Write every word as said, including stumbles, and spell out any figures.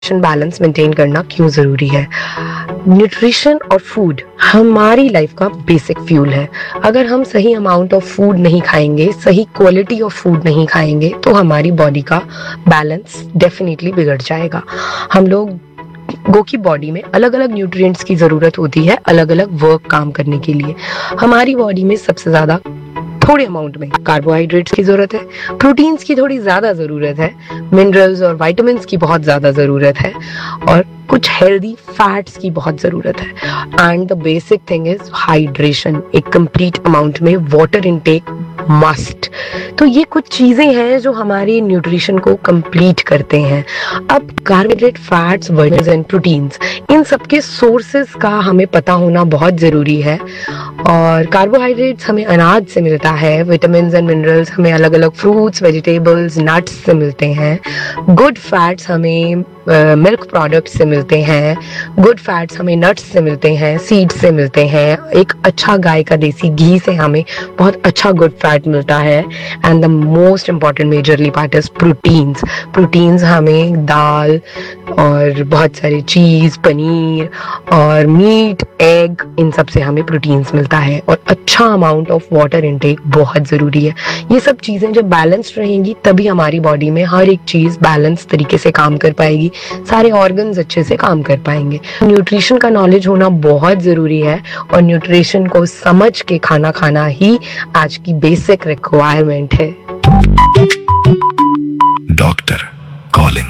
Balance maintain करना क्यों जरूरी है। न्यूट्रिशन और फूड हमारी लाइफ का बेसिक फ्यूल है। अगर हम सही अमाउंट ऑफ फूड नहीं खाएंगे, सही क्वालिटी ऑफ फूड नहीं खाएंगे, तो हमारी बॉडी का बैलेंस डेफिनेटली बिगड़ जाएगा। हम लोग गो की बॉडी में अलग अलग न्यूट्रिएंट्स की जरूरत होती है अलग अलग वर्क काम करने के लिए। हमारी बॉडी में सबसे ज्यादा थोड़े अमाउंट में कार्बोहाइड्रेट्स की जरूरत है, प्रोटीन्स की थोड़ी ज्यादा जरूरत है, मिनरल्स और विटामिन्स की बहुत ज्यादा जरूरत है, और कुछ हेल्दी फैट्स की बहुत जरूरत है। And the basic thing is hydration. एक कंप्लीट अमाउंट में वाटर इनटेक मस्ट। तो ये कुछ चीजें हैं जो हमारी न्यूट्रिशन को कंप्लीट करते हैं। अब carbohydrate, fats, vitamins and proteins, इन सबके सोर्सेस का हमें पता होना बहुत जरूरी है। और कार्बोहाइड्रेट्स हमें अनाज से मिलता है, विटामिन्स एंड मिनरल्स हमें अलग अलग फ्रूट्स, वेजिटेबल्स, नट्स से मिलते हैं। गुड फैट्स हमें मिल्क प्रोडक्ट्स से मिलते हैं। गुड फैट्स हमें नट्स से मिलते हैं, सीड्स से मिलते हैं। एक अच्छा गाय का देसी घी से हमें बहुत अच्छा गुड फैट मिलता है। And the most important majorly part is proteins. Proteins हमें दाल और बहुत सारे चीज, पनीर और मीट, एग, इन सब से हमें प्रोटीन्स मिलता है। और अच्छा अमाउंट ऑफ वाटर इनटेक बहुत जरूरी है। ये सब चीजें जब बैलेंस्ड रहेंगी तभी हमारी बॉडी में हर एक चीज बैलेंस तरीके से काम कर पाएगी, सारे ऑर्गन्स अच्छे से काम कर पाएंगे। न्यूट्रिशन का नॉलेज होना बहुत जरूरी है और न्यूट्रिशन को समझ के खाना खाना ही आज की बेसिक रिक्वायरमेंट है। Doctor calling.